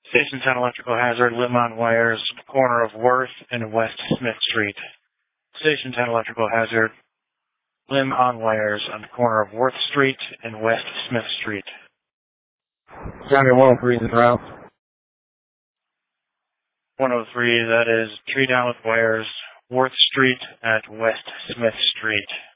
Station 10 electrical hazard, limb on wires, corner of Worth and West Smith Street. Station 10 electrical hazard, limb on wires on the corner of Worth Street and West Smith Street. County 103 is en route. 103, that is tree down with wires, Worth Street at West Smith Street.